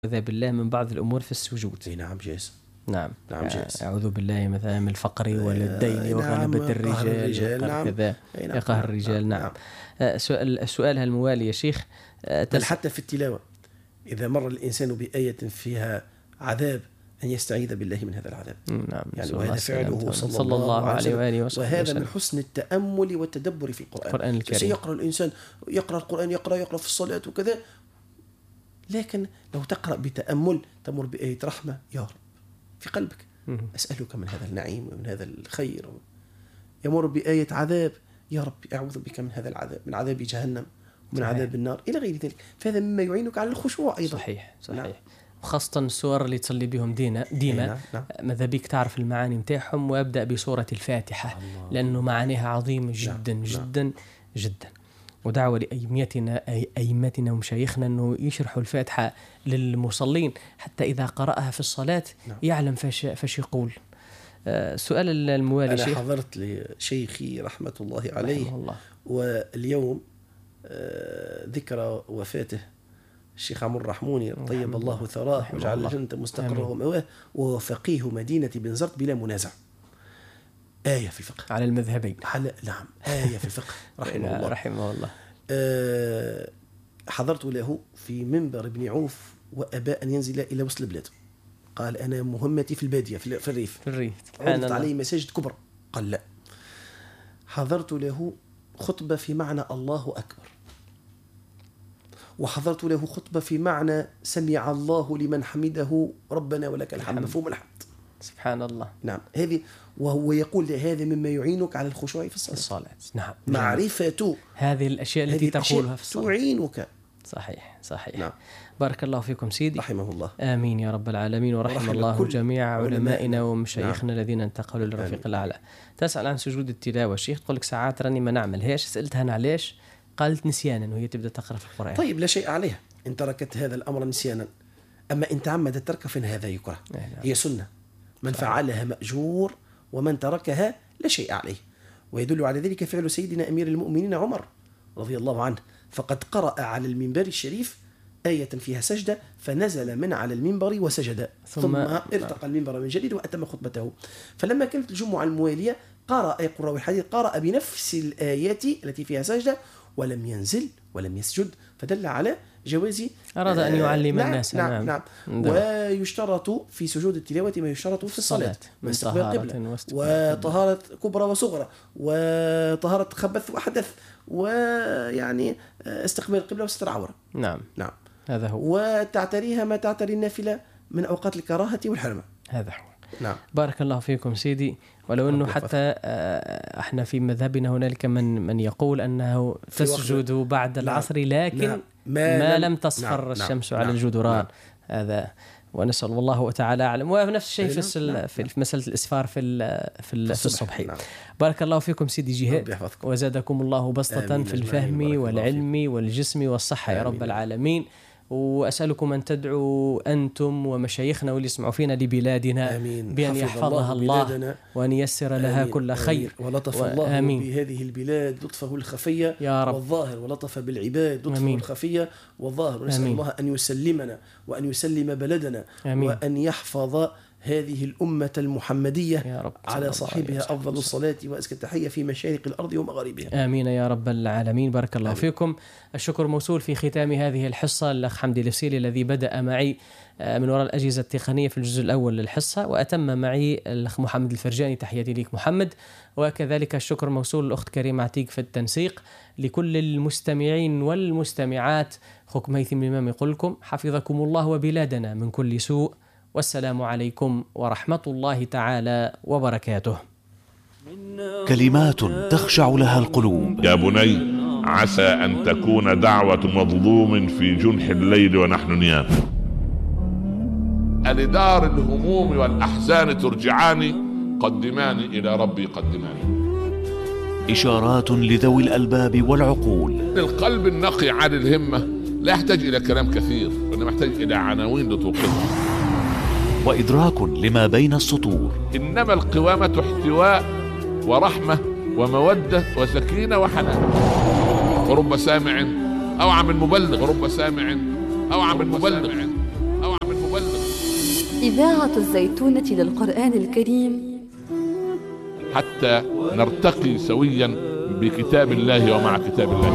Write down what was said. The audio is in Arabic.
بالله من بعض الأمور في السجود. نعم جائز. نعم جائز. أعوذ بالله مثلا من الفقر والدين وغلبة الرجال كذا يقهر الرجال. نعم. سؤالها الموالي يا شيخ، بل حتى في التلاوة إذا مر الإنسان بآية فيها عذاب أن يستعيذ بالله من هذا العذاب. نعم. يعني وهذا فعله صلى الله عليه وآله وسلم، وهذا من حسن التأمل والتدبر في القرآن الكريم. يقرأ الإنسان يقرأ القرآن يقرأ في الصلاة وكذا، لكن لو تقرأ بتأمل تمر بآية رحمة، يا رب في قلبك أسألك من هذا النعيم ومن هذا الخير. يمر بآية عذاب، يا رب أعوذ بك من هذا العذاب، من عذاب جهنم ومن عذاب النار إلى غير ذلك. فهذا مما يعينك على الخشوع أيضا. صحيح. نعم. خاصة السور اللي تصلي بهم ديما ماذا بيك تعرف المعاني متاعهم، وأبدأ بسورة الفاتحة لأنه معانيها عظيمة جدا جدا جدا. ودعوة لأئمتنا ومشايخنا أنه يشرحوا الفاتحة للمصلين حتى إذا قرأها في الصلاة يعلم فاش يقول. سؤال الموالي أنا شيخ، حضرت لشيخي رحمة الله عليه واليوم ذكرى وفاته الشيخ عمر الرحموني طيب الله ثراه وجعل الجنة مستقره ومواه، وهو فقيه مدينة بنزرت بلا منازع. آية في الفقه على المذهبين. نعم آية في الفقه رحمه الله. حضرت له في منبر ابن عوف وأبى أن ينزل إلى وسط البلاد. قال أنا مهمتي في البادية في الريف. عرضت عليه مساجد كبرى، قال لا. حضرت له خطبة في معنى الله أكبر، وحضرت له خطبة في معنى سمع الله لمن حمده ربنا ولك الحمد، مفهوم الحمد. سبحان الله. نعم هذه، وهو يقول هذا مما يعينك على الخشوع في الصلاة. نعم. معرفة هذه الأشياء التي تقولها في الصلاة تعينك. صحيح. نعم. بارك الله فيكم سيدي، رحمه الله. آمين يا رب العالمين، ورحم الله جميع علمائنا ومشايخنا الذين انتقلوا للرفيق الأعلى. تسأل عن سجود التلاوة الشيخ، تقول لك ساعات راني ما نعملهاش. سألتها أنا علاش، قالت نسيانا وهي تبدأ تقرأ في القرآن. طيب لا شيء عليها إن تركت هذا الأمر نسيانا، أما إن تعمدت ترك فإن هذا يكره. هي سنة، من فعلها مأجور ومن تركها لا شيء عليه. ويدل على ذلك فعل سيدنا أمير المؤمنين عمر رضي الله عنه، فقد قرأ على المنبر الشريف آية فيها سجدة فنزل من على المنبر وسجد، ثم ارتقى المنبر من جديد وأتم خطبته. فلما كانت الجمعة الموالية قرأ قراء الحديث قرأ بنفس الآيات التي فيها سجدة ولم ينزل ولم يسجد، فدل على جواز. أراد أن يعلم الناس. نعم. ويشترط في سجود التلاوة ما يشترط في الصلاة من استقبال قبلة وطهارة كبرى وصغرى وطهارة خبث وحدث، ويعني استقبال القبلة وستر عورة. نعم هذا هو. وتعتريها ما تعتري النافلة من أوقات الكراهة والحرمة. هذا هو. نعم. بارك الله فيكم سيدي. ولو أنه حتى احنا في مذهبنا هنالك من يقول أنه تسجد بعد العصر، لكن ما لم تصفر الشمس على الجدران. هذا ونسأل الله تعالى أعلم. ونفس الشيء في مسألة الإسفار في الصبح. بارك الله فيكم سيدي جهاد، وزادكم الله بسطة في الفهم والعلم والجسم والصحة يا رب العالمين. وأسألكم أن تدعوا أنتم ومشايخنا واللي يسمعوا فينا لبلادنا بأن يحفظها الله وأن ييسر لها كل خير، ولطف الله بهذه البلاد لطفه الخفية والظاهر، ولطف بالعباد لطفه الخفية والظاهر. ونسأل الله أن يسلمنا وأن يسلم بلدنا وأن يحفظ هذه الأمة المحمدية على صاحبها أفضل الصلاة وأزكى التحية في مشارق الأرض ومغاربها. آمين يا رب العالمين. بارك الله فيكم. الشكر موصول في ختام هذه الحصة الأخ حمدي الفسيلي الذي بدأ معي من وراء الأجهزة التقنية في الجزء الأول للحصة، وأتم معي الأخ محمد الفرجاني. تحياتي ليك محمد. وكذلك الشكر موصول الأخت كريمة عتيق في التنسيق. لكل المستمعين والمستمعات، أخوكم هيثم الإمام يقول لكم حفظكم الله وبلادنا من كل سوء، والسلام عليكم ورحمة الله تعالى وبركاته. كلمات تخشع لها القلوب. يا بني عسى أن تكون دعوة مظلوم في جنح الليل ونحن نيام. ألدار الهموم والأحزان ترجعاني، قدماني إلى ربي قدماني. إشارات لذوي الألباب والعقول. القلب النقي عن الهمة لا يحتاج إلى كلام كثير، وإنما يحتاج إلى عناوين لتوقظه. وإدراك لما بين السطور. إنما القوامة احتواء ورحمة ومودة وسكينة وحنان. ورب سامع أوعى من مبلغ، ورب سامع أوعى من مبلغ. إذاعة الزيتونة للقرآن الكريم، حتى نرتقي سويا بكتاب الله ومع كتاب الله.